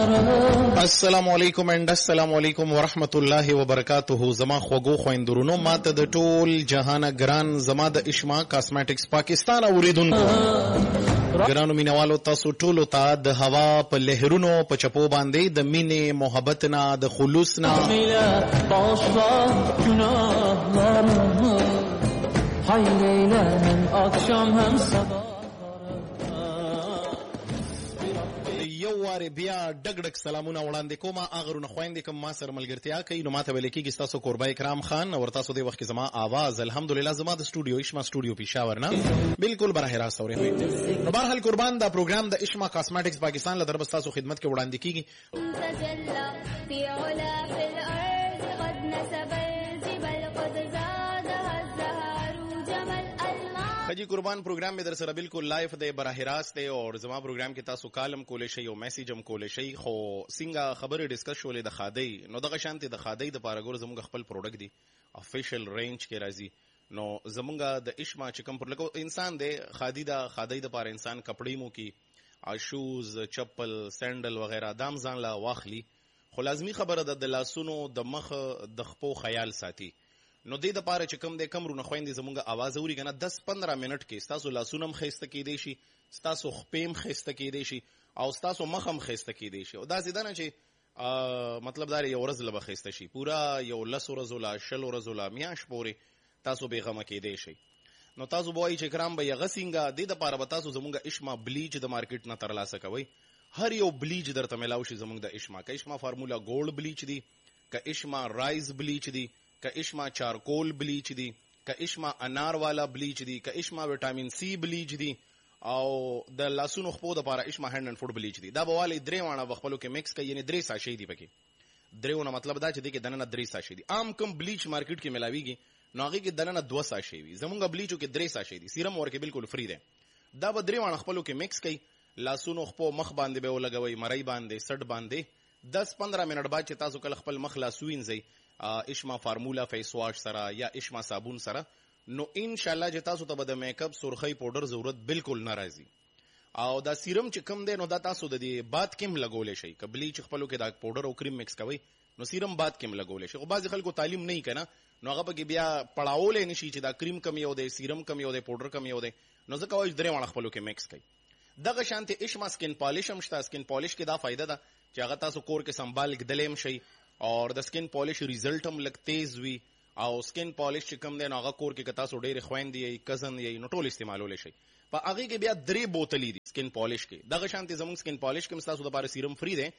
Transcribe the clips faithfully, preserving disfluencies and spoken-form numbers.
السلام علیکم اند السلام علیکم ورحمت الله وبرکاتہ. زما خوږو خويندرونو ماته د ټول جهان ګران زما د اشما کاسمیټکس پاکستان اوریدونکو ګرانو مینوالو تاسو ټولو ته د هوا په لهرونو په چپو باندې د مینې محبت نه د خلوص نه یو واره بیا ډګ ډګ سلامونه وړاندې کوم. اغرونه خويندې کوم ما سره ملګرتیا کوي نو ماته ویل کېږي تاسو قربای کرام خان او تاسو د وخت زما आवाज الحمدلله زما د سټوډیو اشما سټوډیو پېښور نه بالکل براه راست اوري وي. نو بهرحال قربان دا پروګرام د اشما کاسمیټکس پاکستان له طرف تاسو خدمت کې وړاندې کیږي. خجی قربان پروگرام میں در سره بالکل لائف دی براه راست دی او زما پروگرام کې تاسو کالم کولې شي او میسج هم کولې شي. خو څنګه خبره ډیسکس شولې د خادي نو دغه شانتي د خادي د پاره ګور زموږ خپل پروډکټ دی افیشل رینج کې راځي. نو زمونږه د اشما چې کوم پرلګو انسان دی خادي دا خادي د پاره انسان کپڑے مو کې شوز چپل سینډل وغیرہ دام ځان لا واخلي. خو لازمی خبره ده د لاسونو د مخ د خپو خیال ساتي. نو دې د پاره چې کم د کمرونه خويندې زمونږه आवाज اوري کنه دس پندرہ منټ کې تاسو لاسونم خېسته کې دی شي تاسو خپېم خېسته کې دی شي او تاسو مخم خېسته کې دی شي او دا زیدانه چې مطلب دا یو ورځ لبه خېسته شي پورا یو لس ورځو لا شل ورځو لا میاش پوري تاسو به غم کې دی شي. نو تاسو بوای چې کرام به یغسینګه دې د پاره به تاسو زمونږه اشما بلیچ د مارکیټ نه ترلاسه کوي. هر یو بلیچ درته ملاوي شي زمونږ د اشما کا اشما فارمولا ګولډ بلیچ دی کا اشما رایز بلیچ دی کا اشما چارکول بلیچ دی کا اشما انار والا بلیچ دی کا اشما وټامین سی بلیچ دی او د لاسونو خپو د پاره اشما هاند اند فوډ بلیچ دی. دا بواله درې وانه بخپلو کې مکس کوي یعنی درې ساشي دی پکې درېونه مطلب دا چې دی کې دنه درې ساشي دی. عام کم بلیچ مارکیټ کې ملاويږي نو هغه کې دنه دوه ساشي وي زمونږ بلیچو کې درې ساشي دی سیرم ورکه بالکل فری دی. دا به درې وانه خپلو کې مکس کوي لاسونو خپو مخ باندې به ولګوي مړی باندې سټ باندې دس پندرہ منټ بعد چې تاسو کله خپل مخ لاسوینځي اشما فارمولا فیس واش سره یا اشما صابون سره نو ان شاء الله چې تاسو ته د میک اپ سرخی پاوډر ضرورت بالکل ناراضي. او دا سیرم چې کم دی نو دا تاسو د دې باد کېم لګولې شي کبلی چې خپلو کې دا پاوډر او کریم مکس کوي نو سیرم باد کېم لګولې شي. خو بعض خلکو تعلیم نه کنا نو هغه پکې بیا پړاولې نشي چې دا کریم کم یو دی سیرم کم یو دی پاوډر کم یو دی نو ځکه وایي درې وړ خپلو کې مکس کوي. دغه شانتي اشما سکین پالیش هم شته. سکین پالیش کې دا فائدہ ده چې هغه تاسو کور کې سنبال کېدلم شي اور د سکین پالیش ریزلټ هم لک تیز وي او سکین پالیش چې کم دی نو هغه کور کې تاسو ډېر خويندې یې کزن یې نو ټول استعمالول شي. په هغه کې بیا درې بوتلې دي سکین پالیش کې. دغه شانتي زموږ سکین پالیش کې تاسو د لپاره سیرم فری دی.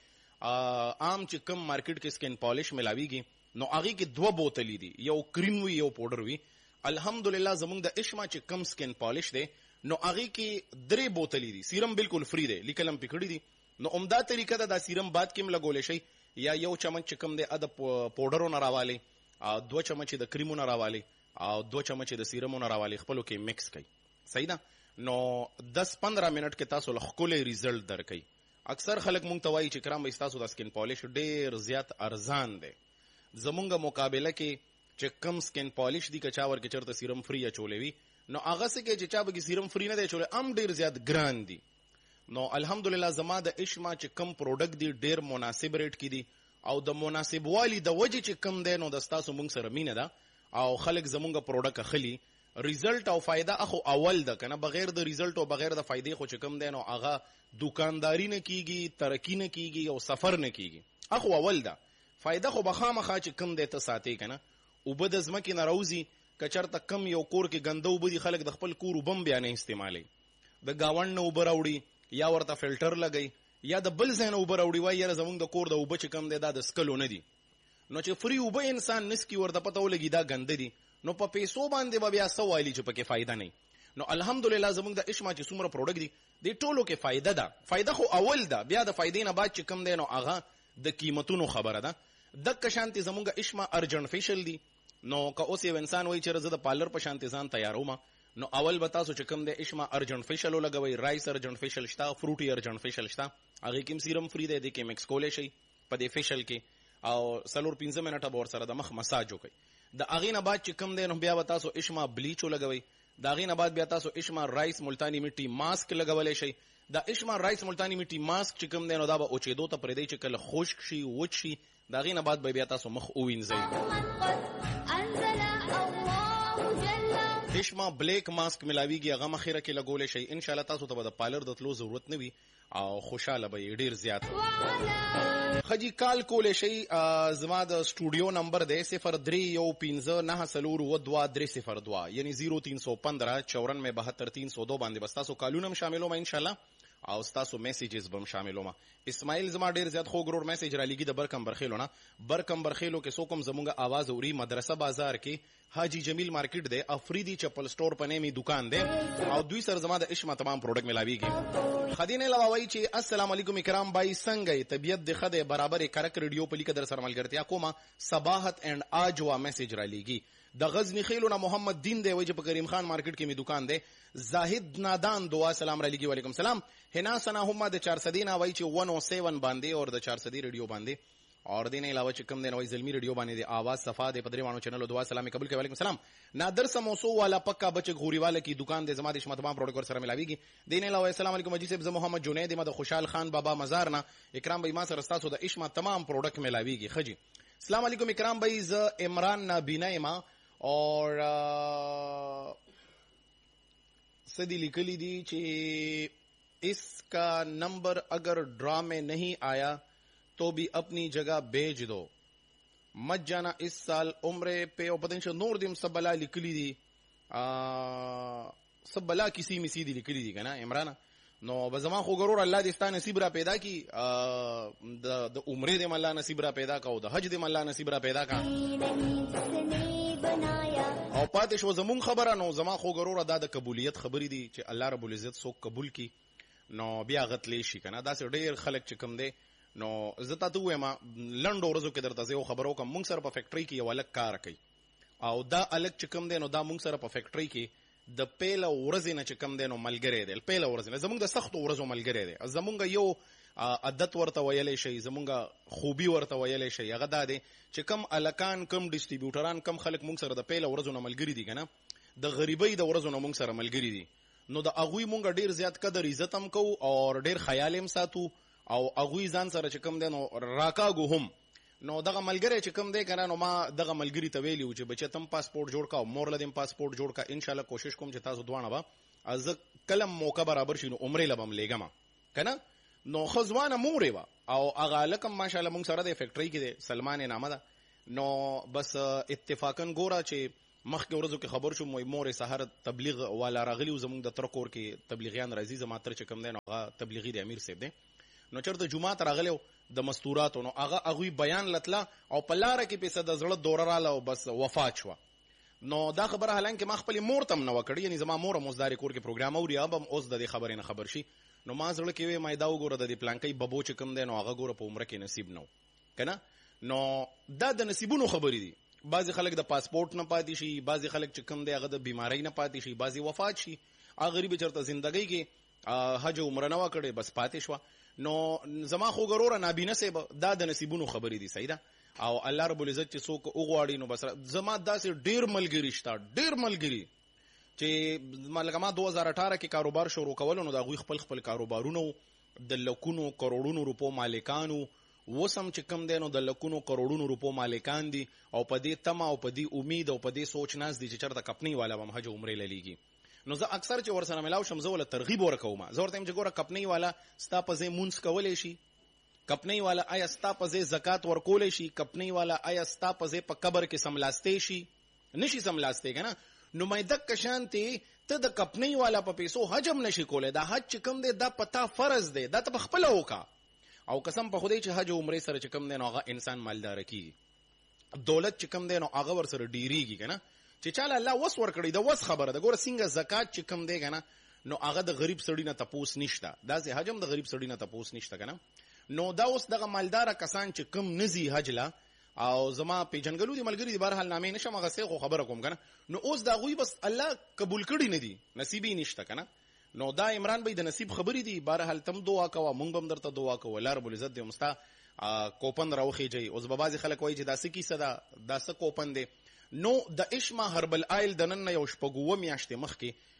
عام چې کم مارکیټ کې سکین پالیش ملاويږي نو هغه کې دوه بوتلې دي یو کریم وي یو پاوډر وي. الحمدلله زموږ د اشما چې کم سکین پالیش دی نو هغه کې درې بوتلې دي سیرم بالکل فری دی لیکلم پکړی دي. نو عمده طریقه دا سیرم باد کې لګولې شي یا یو چمچ چې کم دی ا د پاوډرو نه راوالي دوه چمچ د کریمو نه راوالي او دوه چمچ د سیرمو نه راوالي خپلو کې مکس کوي. صحیح ده. نو دس پندرہ منټ کې تاسو له خپل ریزلټ درکې. اکثر خلک مونږ ته وایي چې کرام به تاسو د سکین پالیش ډېر زیات ارزان دی. زمونږه مقابله کې چې کم سکین پالیش دی کچا ور کې چرته سیرم فری اچولې وي نو هغه څه کې چې چا به سیرم فری نه دی اچولې ام ډېر زیات ګران دی. نو الحمدلله زما د اشما چې کم پروډکټ دی ډېر مناسب ریټ کې دی او د مناسب والی د وجه چې کم دی نو د تاسو مونږ سره مینه ده او خلک زمونږه پروډکټ اخلي. ریزلټ او فائدہ اخو اول ده کنه بغیر د ریزلټ او بغیر د فائدې خو چې کم دی نو هغه دکانداری نه کیږي ترقی نه کیږي او سفر نه کیږي. اخو اول ده فائدہ خو بخامخه چې کم دی ته ساتي کنه او بد ازمکه ناروزی کچرته کم یو کور کې ګندو بدی خلک د خپل کور وبم بیا نه استعمالي د گاوند نه وبراوړي یا ورته فلټر لګي یا د بل ځای نه اوبه راوړي وایي یاره زمونږ د کور د اوبه چې کم دی دا د سکلو نه دي نو چې فری اوبه انسان نسکي ورته پته ولګي دا ګنده دي نو په پیسو باندې به بیا څه وایي چې پکې فایده نه. نو الحمدلله زمونږ د اشما چې څومره پروډکټ دي د ټولو کې فایده ده. فایده خو اول ده بیا د فایدې نه بعد چې کم دی نو هغه د قیمتونو خبره ده. دغه شانتي زمونږ اشما ارجنټ فیشل دي. نو که اوس یو انسان وایي چې زه د پارلر په شانتي ځان تیاروم نو اول به تاسو چې کوم د اشما ارجنټ فیشل ولګوي رایس ارجنټ فیشل شته فروټي ارجنټ فیشل شته هغه کې سیرم فری دی د کې مکس کولې شي په دې فیشل کې او سلور پنځه منټه به ورسره د مخ مساج وکړي. د هغې نه بعد چې کوم دی نو بیا به تاسو اشما بلیچ ولګوئ. د هغې نه بعد بیا تاسو اشما رایس ملتانی مټي ماسک لګولی شئ. دا اشما رایس ملتانی میټي ماسک چې کوم دی نو دا به اوچېدو ته پرېږدئ چې کله خشک شي وچ شي د هغې نه بعد به بیا تاسو مخ ووینځئ. اشما بلیک ماسک ملاویږي هغه مخیره کې لګولی شئ. انشاءالله تاسو ته به د پارلر د تلو ضرورت نه وي او خوشحاله به یې ډېر زیات. خجی کال کولی شئ. زما د سټوډیو نمبر دی صفر درې یو پنځه نهه څلور اووه دوه درې صفر دوه یعنی زیرو تین سو پندرہ چورانوے بہتر تین سو دو باندې به ستاسو کالونه هم شاملومه انشاءالله او ستاسو میسیجز به هم شاملومه. اسماعیل زما ډېر زیات خوږ ورور میسیج را لیږي د برکمبرخیلو نه. برکمبرخیلو کې څوک هم زمونږ آواز اوري مدرسه بازار کې حاجی جمیل مارکیټ دی افریدي چپل سٹور په نامې دکان دی او دوی سره زما د اشما تمام پروډکټ ملاویږي. خدینه لواوی چې السلام علیکم اکرام بای څنګه طبیعت د خده برابر کرک ریډیو په لیکه در سره ملګرتیا کومه صباحت اینڈ آجوا میسیج را لیږي. د غزنی خیلو نه محمد دین دی وای چې په کریم خان مارکیټ کې می دکان دی. زاهد نادان دعا سلام را لیږي وعلیکم سلام. حنا سنا هم د چار سدینا وای چې ون او سیون باندې اور د چار سدی ریډیو باندې اور دین علاوه چې کوم دی نو زلمی ریډیو باندې د आवाज صفا د پدری وانو چینل دعا سلام قبول کوي وعلیکم سلام. نادر سموسو والا پکا بچ غوري والا کی دکان د زما د شمه تمام پروډکټ سره ملاویږي. دین علاوه السلام علیکم اجي صاحب محمد جنید مد خوشحال خان بابا مزار نه اکرام بھائی ما سره تاسو د اشما تمام پروډکټ ملاویږي. خجی السلام علیکم اکرام بھائی ز عمران نابینا ما اور सदी लिखली दी कि इसका नंबर अगर ड्रा में नहीं आया तो भी अपनी जगह भेज दो मत जाना इस साल उम्रे पे और पता नहीं नूर दिम सब बला लिखली दी सब बला किसी में सीधी लिखली दी ना इमरान नो बजमा खो गरूर अल्लाह दिस्ता नसीब रा पैदा की द उम्रे दे मल्ला नसीब रा पैदा का द हज दे मल्ला नसीब रा पैदा का او پاتې شو زمون خبره نو زما خو ګرور دا د قبولیت خبرې دي چې الله رب العزت څوک قبول کی نو بیا غتلی شي کنه. دا سه ډیر خلک چې کم دی نو زتا ته وایم لنډ ورځو کې درته یو خبرو کوم. مونږ سره په فیکټری کې یو الګ کار کوي او دا الګ چې کم دی نو دا مونږ سره په فیکټری کې د پیله ورځې نه چې کم دی نو ملګری دی. پیله ورځې نه زمونږ د سختو ورځو ملګری دی. زمونږ یو عادت ورته ویلې شي زمونږ خوبي ورته ویلې شي هغه دا دی چې کم الکان کم ډیسټریبیوټران کم خلک مونږ سره د پیله ورځو نه ملګری دي کنه د غریبۍ د ورځو نه مونږ سره ملګری دي نو د اغوی مونږ ډیر زیات قدر عزت هم کوو او ډیر خیال هم ساتو او اغوی ځان سره چې کم دی نو راکاګو هم نو دغه ملګری چې کم دی کنه نو ما دغه ملګری ته ویلیو چې بچی تم پاسپورت جوړ کا او مور لدیم پاسپورت جوړ کا ان شاء الله کوشش کوم چې تاسو دوانه با از کلم موقع برابر شي نو عمره لبم لګم کنه نو خزوانه مورې وا او هغه لکم ماشاءالله مونږ سره د فیکټری کې دی سلمان نامه ده نو بس اتفاقا ګوره چې مخکې ورځو کې خبر شو مې مور سحر تبلیغ والا راغلی زمونږ د تر کور کې تبلیغیان راځي زما تر چې کم دی نو هغه تبلیغي د امیر صاحب دی نو چرته جمعه راغلی د مستوراتو نو هغه هغوی بیان لتله او په لاره کې پیسه د زړه دوره رااله او بس وفات شوه. نو دا خبره حالانکه ما خپل مور تم نه وکړي یعنی زما مور مزداري کور کې پروګرام اوري اب هم اوس د دې خبرې نه خبر شي نو ما زړه کې وې ما دا وګوره د دې پلانکۍ ببو چې کم دی نو هغه ګوره په عمره کې نصیب نو کنه نو دا د نصیبونو خبرې دي. بعضی خلک د پاسپورت نه پاتې شي بعضی خلک چې کم دی هغه د بیماری نه پاتې شي بعضی وفات شي هغه غریب چرته ژوندۍ کې حج عمره نه وکړي بس پاتې شو. نو زما خو ګوره نابینه سه دا د نصیبونو خبرې دي صحیح ده او الله رب العزت چې څوک وغواړي نو بس زما داسې ډیر ملګری شته ډیر ملګری چې ملګما دو هزار اٹھارہ کې کاروبار شروع کول نو دا غوي خپل خپل کاروبارونو د لکونو کروڑونو روپو مالکانو وسم چې کم دینو د لکونو کروڑونو روپو مالکان دي او په دې تما او په دې امید او په دې سوچ ناز دي چې چرته کپنی والا هم حج عمره للیږي. نو زه اکثر چې ورسره ملاو شم زه ول ترغیب ورکوم زه ورته چې ګوره کپنی والا ستا په ځای مونږ کولای شي کپنی والا آیا ستا په ځای زکات ورکولای شي کپنی والا آیا ستا په ځای په قبر کې سملاستې شي نشي سملاستې کنه نو مې دک شانتي ته د کپنی والا په پیسو حجم نشي کولای دا حج کم دی دا پتا فرض دی دا ته خپل وکا او قسم په خدای چې حج عمره سره چې کم دی نو هغه انسان مالدار کی دولت چې کم دی نو هغه ور سره ډیریږي کنه چې چاله الله وس ور کړی دا وس خبره ده ګوره څنګه زکات چې کم دی کنه نو هغه د غریب سړی نه تپوس نشته دا سه حجم د غریب سړی نه تپوس نشته کنه نو دا اوس دغه مالدار کسان چې کم نزي حج لا او زما پیجنګلو دي ملګری دي بهر حال نامې نشم هغه څه خبره کوم کنه نو اوس دا غوي بس الله قبول کړي نه دي نصیبې نشته کنه نو دا عمران بھائی د نصیب خبرې دي بهر حال تم دعا کوه مونږ هم درته دعا کوو الله رب العزت دې مستا کوپن راوخی جاي اوس به بعضی خلک وایي چې دا سکی صدا دا س کوپن دي نو د اشما هربل آیل د نن یو شپګو میاشتې مخ کې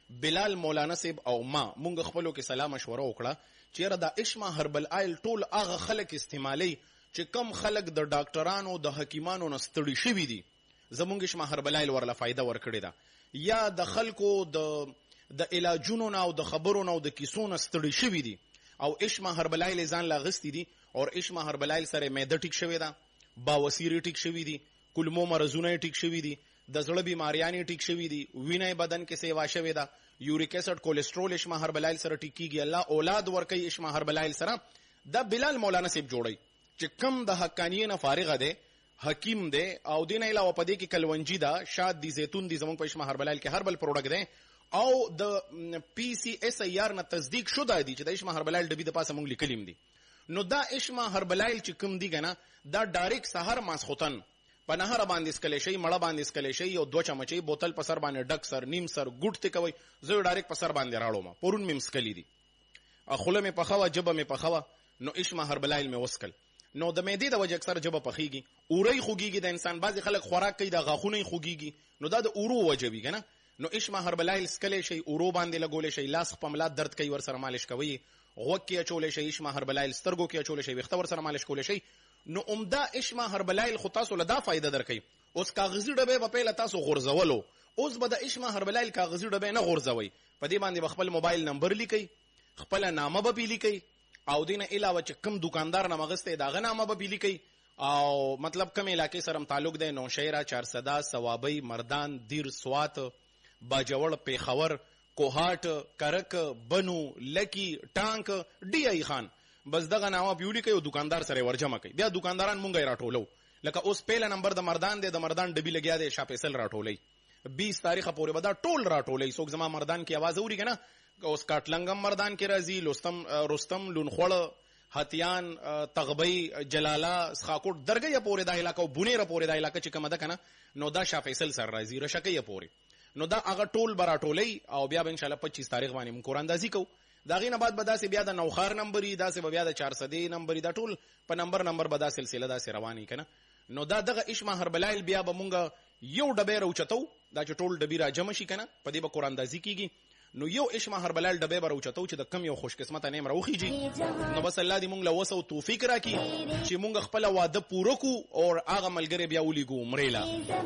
بلال مولانا صاحب او ما مونږ خپلو کې سلام مشوره وکړه چې یاره دا اشما هربل آیل ټول هغه خلک استعمالي چې کم خلک د ډاکټرانو د حکیمانو نه ستړي شوي دي، زمونږ اشما هربل آیل ورله فایده ورکړې ده، یا د خلکو د د علاجونو نه او د خبرو نه او د کیسو نه ستړي شوي دي او اشما هربل آیل ځان لا غستی دي او اشما هربل آیل سره معده ټیک شوی ده، باوسیر ټیک شوی دي، کولمو مرزونه ټیک شوی دي، د زړه بیماریاں ټیک شوی دي، وینه بدن کې سیوا شوی ده، یوریک اسید کولیسټرول اشما هربل آیل سره ټیک کیږي، الله اولاد ورکي اشما هربل آیل سره. دا بلال مولانا صاحب جوړي چې کم د حقانیه نه فارغه ده، حکیم ده او دین علاوه پدې کې کلونجی ده، شاد دي، زيتون دي، زموږ په اشما هربل آیل کې هربل پروډکټ ده او د پی سی اس ای آر نه تصدیق شوه دي چې د اشما هربل آیل ډبی د پاسه مونږ لیکلیم دي. نو دا اشما هربل آیل چې کوم دی کنه دا ډایرکټ سحر ماسختن په نهر باندې اسکلې شي، مړه باندې اسکلې شي او دوه چمچې بوتل په سر باندې ډک سر نیم سر ګډ ته کوي، زه ډایرکټ په سر باندې راړم، پرون مې مسکلې دي، اخله مې پخوا جبه مې پخوا، نو اشما هربل آیل مې وسکل. نو د معدې د وجه اکثر جبه پخېږي، اوري خوږيږي، د انسان بعضي خلک خوراک کوي د غاښونه خوږيږي، نو دا د اورو وجه وي کنه. نو اشما هربل آیل سکلې شي، اورو باندې لګولې شي، لاس په ملات درد کوي ور سره مالش کوي، غوږ کې اچولې شي اشما هربل آیل، سترګو کې اچولې شي، وخت ور سره مالش کولې شي. نو عمده اشما هربل آیل خو تاسو له دا فائدہ درکې. اوس کاغذي ډبه په پیله تاسو غورځولو، اوس به د اشما هربل آیل کاغذي ډبه نه غورځوي، په دې باندې خپل موبایل نمبر لیکي، خپل نامه به لیکي او دینه علاوه چې کم دکاندار نه مغسته داغه نامه به لیکي او مطلب کم علاقې سره تعلق ده، نوشهره، چارسدا، ثوابی، مردان، دیر، سوات، باجوړ، پیښور، کوهاټ، کرک، بنو، لکی، ټانک، ډی ای خان، بس دغه نامه پیولي کوي او دکاندار سره ورجمه کوي. بیا دکانداران مونږه راټولو، لکه اوس پهله نمبر د مردان دی، د مردان ډبی لګیا دی، شاپیسل راټولې بیس تاریخه پورې به دا ټول راټولې. څوک زما مردان کې आवाज اوري کنه، اوس کاټلنګم مردان کې راځي، لوستم رستم، لونخوړ، هتیان، تغبی، جلاله، سخاکوټ، درګه پورې دا علاقه او بونیره پورې دا علاقه چې کومه ده کنه، نو دا شاپیسل سره راځي، رشکې پورې. نو دا هغه ټول براټولې او بیا به ان شاء الله پچیس تاریخ باندې مون قرآن اندازي کو. دا غینه بعد به داسې بیا د نوخار نمبرې، داسې به بیا د چار سدې نمبرې، دا ټول په نمبر نمبر به دا سلسله داسې رواني کنه. نو دا دغه اشما هربل آیل بیا به مونږ یو ډبه راوچتو، دا چې ټول ډبی را جمع شي کنه، په دې به قرآن اندازي کیږي. نو یو اشما هربل آیل ډبه راوچتو چې د کم یو خوش قسمت نیم راوخیږي. نو بس الله دې مونږ له وسو توفیق راکړي چې مونږ خپل واده پوره کو او هغه ملګری بیا ولېګو عمرېلا.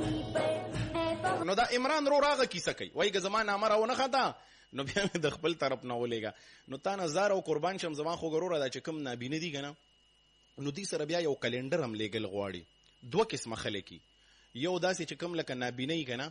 نو دا عمران رو راغه کیسه کوي، وایي که زما نامه راونه خطا، نو بیا د خپل طرف نه ولېګا. نو تا نظر او قربان شم زما خو ګرور دا چې کوم نابینه دي کنه، نو دې سره بیا یو کلندر هم لېګل غواړي. دوه قسمه خلک، یو داسې چې کوم لکه نابینه کنه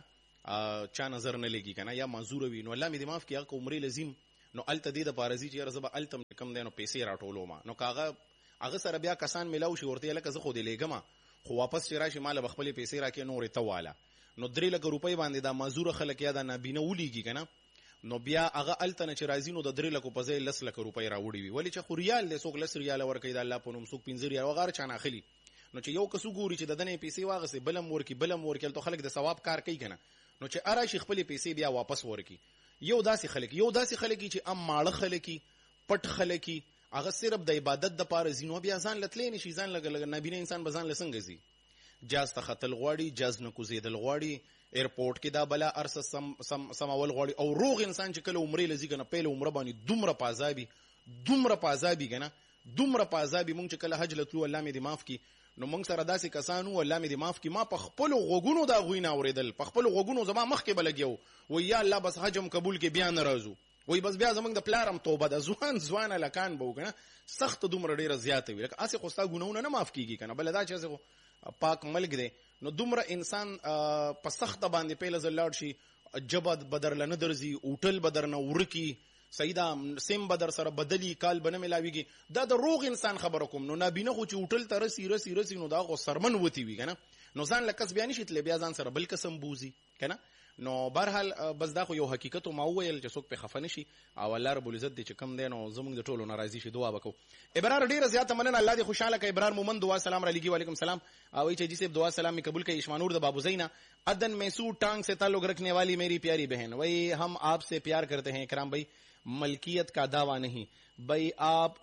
چا نظر نه لګي کنه یا معذور وي، نو الله مې دې معاف کړي، هغه عمرې لازم نو الته دې د پارزي چې رزبه التم کم دینو پیسې راټولو ما، نو کاغه هغه سره بیا کسان ملاو شي ورته لکه زه خو دې لګم، خو واپس چې راشي مال بخپل پیسې راکې نورې تواله. نو درې لک روپۍ باندې دا معذور خلک یا دا نابینه ولېږي کنه، نو بیا هغه الته نه چې راځي نو د درې لکو په ځای لس لک روپۍ راوړي وي، ولی چې خو ریال دې څوک لس ریال ورکوي د الله په نوم، څوک پنځه ریال وغیره چا نه اخلي. نو چې یو کس وګوري چې د دنې پیسې واغسې بلم ورکی بلم ورکی، ته خلک د ثواب کار کوي کنه، نو چې اراشي خپل پیسې بیا واپس ورکی. یو داسې خلک یو داسې خلک چې ام ماړه خلک پټ خلک هغه صرف د عبادت د پاره زینو، بیا ځان لتلې نشي، ځان لګ لګ نبینه انسان بزان لسنګ زی جاز ته خطل غواړي، جاز نه کوزیدل غواړي، ایرپورټ کې دا بلا ارس سم سم سمول غواړي. او روغ انسان چې کله عمرې لزی کنه پهله عمره باندې دومره پازابي دومره پازابي کنه دومره پازابي مونږ چې کله حج لتلو الله مې دې معاف کی، نو مونږ سره داسې کسانو الله مې دې معاف کی، ما په خپل غوګونو دا غوینه اوریدل، په خپل غوګونو زما مخ کې بلګیو، و یا الله بس حجم قبول کې بیا ناراضو، وای بس بیا زمونږ د پلارم توبه ده، ځوان ځوان لکان به وکنه سخت دومره ډیره زیاته وي، لکه اسې خو ستا ګناونه نه معاف کیږي کنه، بل دا چې اسې پاک ملک دی. نو دومره انسان په سخت باندې پیله زلاړ شي، جبد بدر لنه درځي، اوټل بدر نه ورکی، سیدا سیم بدر سره بدلی کال بنه ملاویږي، دا د روغ انسان خبره کوم. نو نابینه خو چې اوټل تر رسی رسی رسی نو دا خو سرمن وتی وی کنه، نو ځان لکس بیان شي تل بیا ځان سره بل قسم بوزي کنه. نو برحال بس دا خو یو حقیقت ما وویل چې څوک په خفنه شي او الله رب العزت دې چې کم دی نو زموږ د ټولو ناراضي شي. دعا وکړو. ابرار ډیره زیاته مننه، الله دې خوشاله کړي. ابرار مومن دعا سلام علیکم وعلیکم سلام او چې جی سے دعا سلام قبول کړي. اشمانور د بابو زینا عدن میسور ٹانگ سے تعلق رکھنے والی میری پیاری بہن، وہی ہم آپ سے پیار کرتے ہیں اکرام بھائی، ملکیت کا دعویٰ نہیں بھائی، آپ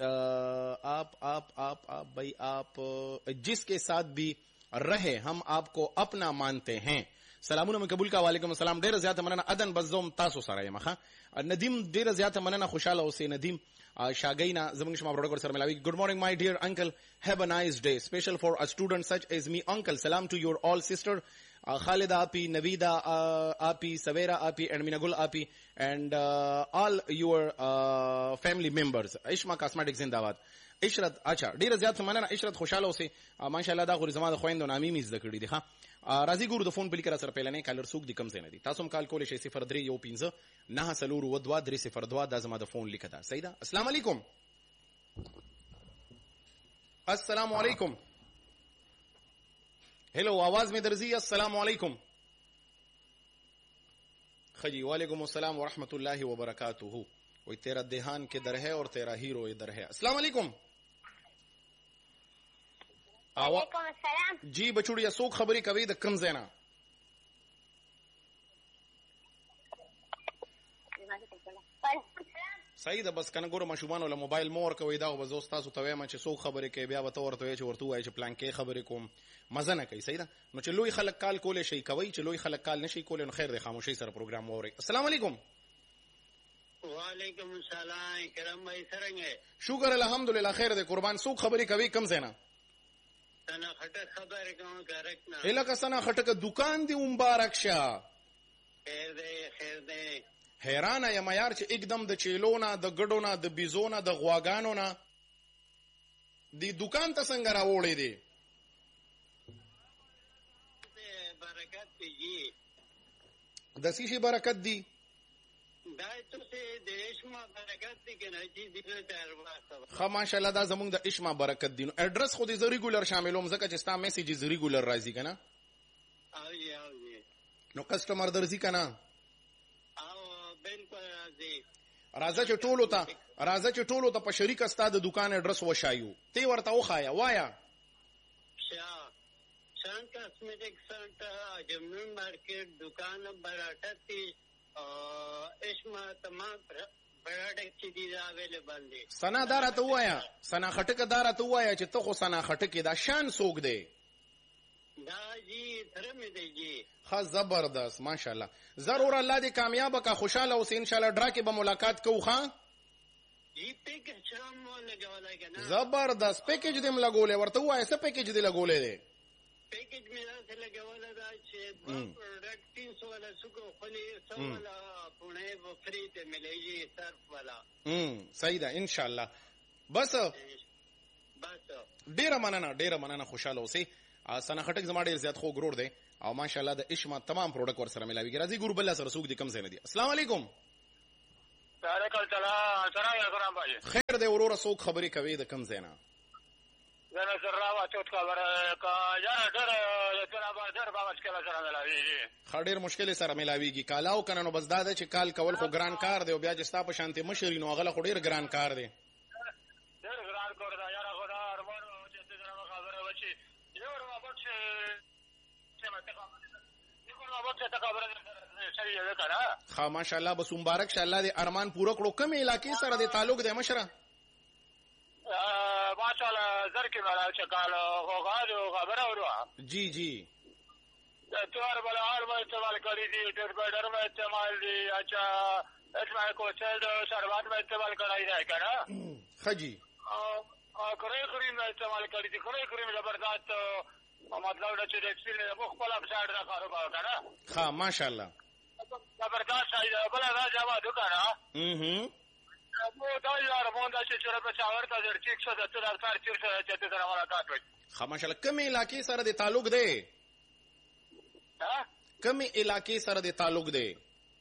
آپ آپ آپ آپ بھائی آپ جس کے ساتھ بھی رہے ہم آپ کو اپنا مانتے ہیں، سلامونه مې قبول کا. وعلیکم السلام. ډیره زیاته مننه. اذن بزوم تاسو سره یم ښه. ندیم ډیره زیاته مننه. خوشاله اوسئ ندیم. شاګینا زموږ شما پروډکټ سره ملاوي. ګډ مارنینګ مای ډیر انکل, have a nice day, special for a student such as me uncle. Salam to your all sister uh, Khalida api, Navida uh, api, Savera api and Minagul api and uh, all your uh, family members. Ishma Cosmetics Zindabad. Ishrat acha ډیره زیات مننه. Ishrat خوشاله اوسئ. ماشاءالله دا غوړي زما د خويندو نامي مې زده کړې دي ښه. راځي ګورو د فون په لیکره سره پیلنې کالر څوک دي کم ځای نه دي. تاسو هم کال کولی شئ صفر درې یو پنځه نهه څلور اووه دوه درې صفر دوه. دا زما د فون لیکه ده. صحیح ده. السلام علیکم. السلام علیکم. हेलो, आवाज में दर्जी. अस्सलाम वालेकुम. खजी वालेकुम अस्सलाम व रहमतुल्लाहि व बरकातुहू. वही तेरा देहान के दर है और तेरा हीरो इधर है. अस्सलाम वालेकुम. वालेकुम अस्सलाम. जी बचुड़िया सोख खबरी कभी द कम ज़ैना. सही ده. बस کنه ګوره مشومان ولا موبایل مور کوي دا وبز تاسو ته وایم چې څوک خبرې کوي بیا به تو ورته چې ورته وایي چې پلان کې خبرې کوم مزه نه کوي. صحیح ده. نو چې لوی خلک کال کولې شي کوي, چې لوی خلک کال نشي کولې نو خیر دی خاموشي سره پروګرام ووري. السلام علیکم. وعلیکم السلام. کرم بھائی څنګه؟ شکر الحمدلله خیر دی قربان. څوک خبرې کوي کم زینا؟ سنا خټک خبرې کوم کارک نه. الکه سنا خټک دکان دی مبارک شه. خیر دی خیر دی. حیرانه یم یار چې एकदम د چیلونه د ګډونه د بيزونه د غواګانو نه دی دکان ته څنګه راوړې دي. برکت دی. د سې برکت دی. دا ته د اشما برکت دی کنه چې دې ته ارواح. خا ماشاءالله دا زمونږ د اشما برکت دی. نو اډرس خو دې زری ګولر شاملوم ځکه چې ستا میسیجز ریګولر راځي کنه. او یا نو کسٹمر درځي کنه. بالکل راځي. راځه چې ټولو ته راځه چې ټولو ته په شریک استاد دکان اډرس وشایو. تی ورته وخایا وایا. شاه شان کاسمیټک سنټر جمنون مارکیټ دکان نمبر اٹھتیس اشما تمام پروډکټ چې دي اویلیبل دي. سنا دارا ته وایا. سنا خټک دارا ته وایا چې ته خو سنا خټک دا شان سوق دی. دا جی تر مې دی جی. ها زبردست ماشاءالله. ضرور الله دې کامیاب کا خوشاله اوسې ان شاء الله. ډرا کې به ملاقات کوو ښا. جی پیکج چم لګولای کنه. زبردست پیکج دې لګولې. ورته وایې څه پیکج دې لګولې دی؟ پیکج مې راته لګولای دا چې پروډکټ تین سو ولا سکو خلی سو ولا پونه و فری ته ملېږي صرف والا. هم صحیح ده ان شاء الله. بس بس ډیره مننه ډیره مننه. خوشاله اوسې. سنا خټک زما ډیر زیات خو ګرور دی او ماشاءالله د اشما تمام پروډکټ ور سره ملاوي. راځي ګور بل سره سوق دي کم زنه دي. السلام علیکم. وعلیکم السلام. سلام علیکم بھائی. خیر دی ورور سوق خبرې کوي د کم زنه. زنه سره وا چوت خبره کا یار ډېر تر با ډېر با مشکل سره ملاوي. خډیر مشکل سره ملاويږي. کالاو کنه نو بس دا د چې کال کول خو ګران کار دی او بیا چې ستا په شانتي مشري نو غله خو ډیر ګران کار دی. ډېر ګران کار دی یار. خدا ارمان چې څنګه خبره وشي یو ورو وخت چې مته خا ماشاءالله. بس مبارک شه. الله دې ارمان پوره کړو. کوم علاقې سره د تعلق دی مشره؟ ماشاءالله زرکی مالا چکال غوغادو خبره وروا. جی جی. توار بلا حال میں استعمال کری دی. ٹربیڈر میں استعمال دی. اچھا اسمائی کو سیلڈ شربات میں استعمال کرائی جائے کنا. خجی کرائی کریم میں استعمال کری دی. کرائی کریم زبردست مطلب دا چې ایکسپیرینس مخ په لاب ساډ را کاروبار کنه. ها ماشاءالله زبردست شاید بل را جواب وکړه. mhm مو دا یار مونږ چې چیرې په چاور ته در ټیک شو د تر افطار چیرې چې ته سره ملاقات وکړي. ها ماشاءالله. کوم علاقې سره د تعلق دی؟ ها کوم علاقې سره د تعلق دی؟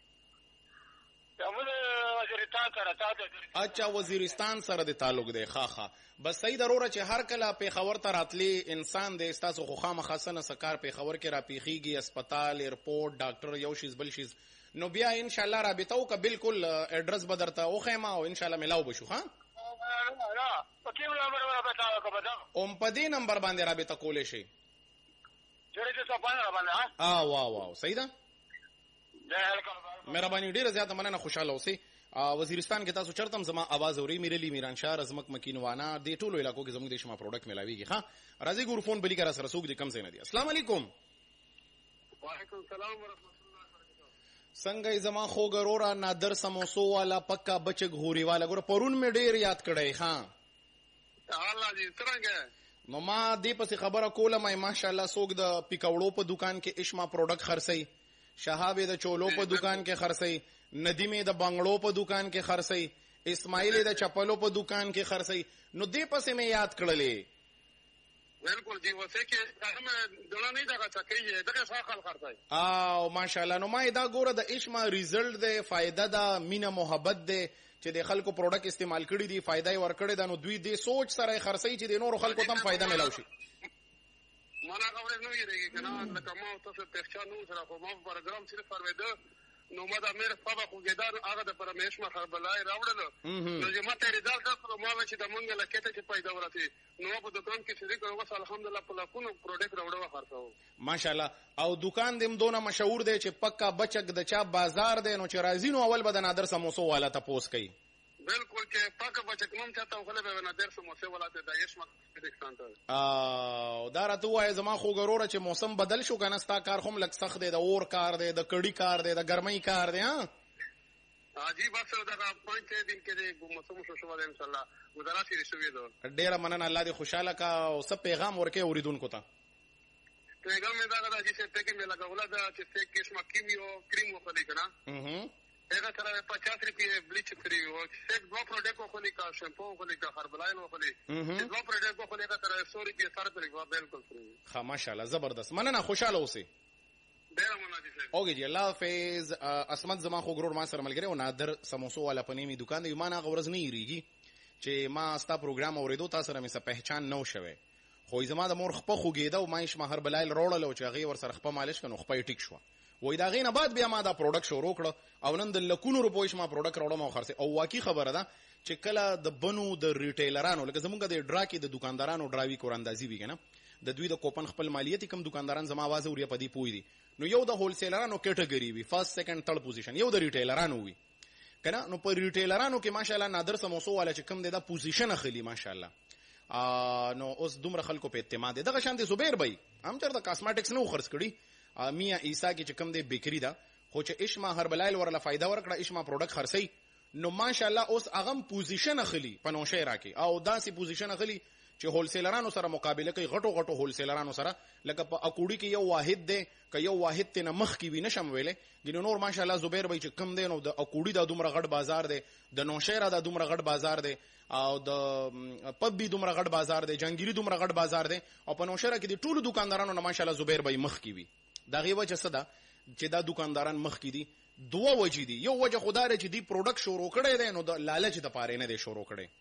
موږ وزیرستان سره تاسو. اچھا وزیرستان سره د تعلق دی. ها ها بس صحیح ضروره چې هر کله په خبر ته راتلی انسان د استاسو خو خامخاسنه سکار په خبر کې را پیخیږي. هسپتال ایرپورټ ډاکټر یو شیز بل شیز نو بیا ان شاء الله رابطه او ک بالکل اډرس بدرته او خیمه او ان شاء الله ملاو بشو. ها لا په کوم نمبر رابطه وکړه؟ اوم په دې نمبر باندې رابطه کولې شي. جوړې ته په باندې باندې. ها وا وا صحیح ده. مهرباني ډیره زیاته مننه. خوشاله اوسئ. وزیرستان کې تاسو چرتم زما आवाज اوري. میرلی میران شاه رزمک مکینوانا د ټولو علاقو کې زموږ د شما پروډکټ ملاويږي. ها راځي ګور فون بلی کرا سره سوق دي کم زینه دي. السلام علیکم. وعلیکم السلام ورحمۃ اللہ وبرکاتہ. څنګه زما خو ګرورا نادر سموسو والا پکا بچک غوري والا ګور پرون می ډیر یاد کړی ها. الله دې څنګه نو ما دې پس خبره کوله مې ماشاءالله سوق د پیکوړو په دکان کې اشما پروډکټ خرڅي، شهاب د چولو په دکان کې خرڅي، ندیمه د بنگلو په دکان کې خرڅي، اسماعیل د چپلو په دکان کې خرڅي. نو دې پس مې یاد کړلې. بالکل جی وسه کې هغه دونه نه دغه چکیږي دغه ښه خرڅي. او ماشاءالله نو ما دا ګوره د اشما ریزلټ د فائدہ دا مینه محبت ده چې د خلکو پروډکټ استعمال کړي دي، فائدہ ور کړي دا. نو دوی دې سوچ سره خرڅي چې د نور خلکو ته فائدہ ملاوي شي. مانا خبره نه ویریږي کنه لکه ما تاسو پېښه نو سره په ما پروګرام صرف فرویده نو ما د امیر صاحب خو ګدار هغه د پرمیش ما خربلای راوړل. نو چې ما ته رضایت سره ما چې د مونږ لکه ته پیدا ورته نو په دکان کې چې کوم وس الحمدلله په لاکونو پروډکټ راوړو خرڅو ماشاءالله. او دکان دیم دونه مشهور دی چې پکا بچک د چا بازار دی. نو چې راځي نو اول به د نادر سموسو والا تاسو کوي. بالکل چې پکا بچک نوم چاته خو به نادر سموسو والا ته د یشم ډیسکاونټ او دا راته وای زما خو ګروره چې موسم بدل شو کنه ستا کار هم لک سخت دی، د اور کار دی، د کړي کار دی، د ګرمۍ کار دی. ها حاجی بس دا پوینټ دې کې د موسم شو شو ان شاء الله ودرا شي شوې ده. ډیر مننه، الله دې خوشاله کا او سب پیغام ورکه اوریدونکو ته. پیغام مې دا غواړم چې څه کې مې لګوله دا چې څه کې شمه کیمیو کریم وخلې کنه. اها هغه سره پچاس روپیه بلیچ فری او څه دوه پروډکټ وخلې کا شیمپو وخلې کا هربلایل وخلې چې دوه پروډکټ وخلې کا سره سو روپیه سره پرې بالکل فری. ها ماشاءالله زبردست، مننه، خوشاله اوسئ. ډیر مننه جی. اوګه جی الله حافظ. اسمت زما خو ګرور ما سره ملګری او نادر سموسو والا پنیمی دکان دی. ما نه غورز نه یریږي چې ما ستا پروګرام اوریدو تاسو سره مې څه پہچان نو شوه. خو زما د مور خپه خوګیدا او ما یې شمه هربلایل روړل او چې هغه ور سره خپه مالش کنو خپه ټیک شو. وای دا غینه بعد بیا ما دا پروډکټ شروع کړ او نن د لکونو روپو شمه پروډکټ راوړم او خرڅه. او واقعي خبره ده چې کله د بنو د ریټیلرانو لکه زمونږ د ډرا کې د دکاندارانو ډراوی کوراندازي وی کنه د دوی د کوپن خپل مالیت کم دکانداران زما आवाज اوري په دې پوي دي. نو یو د هول سیلرانو کټګوري وی فرست سیکنډ تھرد پوزیشن، یو د ریټیلرانو وی کنه. نو په ریټیلرانو کې ماشاءالله نادر سموسو والا چې کم دی دا پوزیشن اخلي ماشاءالله. ا نو اوس دومره خلکو په اعتماد دغه شانتي زبیر بای هم چر د کاسمیټکس نو خرڅ کړي. میا عیسی کې چې کم دی بیکری دا خو چې اشما هربلایل ورله فائدہ ورکړه اشما پروډکټ خرڅي. نو ماشاءالله اوس اغم پوزیشن اخلي په نوشه راکي او داسې پوزیشن اخلي چې هول سیلرانو سره مقابله کوي. غټو غټو هول سیلرانو سره لکه په اکوړي کې یو واحد دی که یو واحد ته مخ کې وي نشم ویلې ګینه نور ماشاءالله زبیر بای چې کم دی نو د اکوړي د دومره غټ بازار دی، د نوشهره د دومره غټ بازار دی او د پبي دومره غټ بازار دی، جنگيري دومره غټ بازار دی او په نوشهره کې د ټولو دکاندارانو نه ماشاءالله زبیر بای مخ کې وي. دا غي وجه څه ده چې دا دکانداران مخ کې دي. دوه وجې دي. یو وجه خدای چې دی پروډکټ شروع کړي دي نو د لالچ د پاره نه دی شروع کړي.